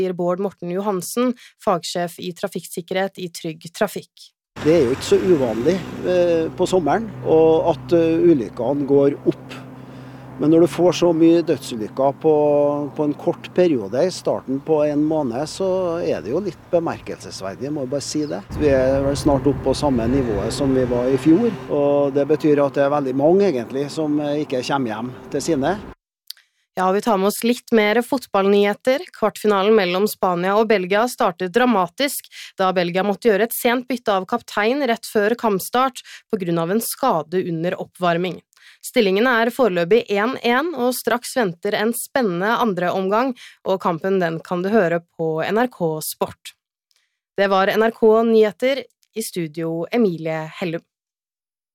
sier Bård Morten Johansen, fagsjef i trafikksikkerhet i Trygg Trafikk. Det jo ikke så uvanlig på sommeren, og at ulykkene går opp. Men når du får så mye dødsulykker på en kort periode, i starten på en måned, så det jo litt bemerkelsesverdig, jeg må bare si det. Vi vel snart opp på samme nivået som vi var i fjor, og det betyr at det veldig mange egentlig som ikke kommer hjem til sine. Ja, vi tar med oss litt mer fotballnyheter. Kvartfinalen mellom Spania og Belgia startet dramatisk, da Belgia måtte gjøre et sent bytte av kaptein rett før kampstart på grunn av en skade under oppvarming. Stillingen foreløpig 1-1, og straks venter en spennende andre omgang, og kampen den kan du høre på NRK Sport. Det var NRK Nyheter, i studio Emilie Hellum.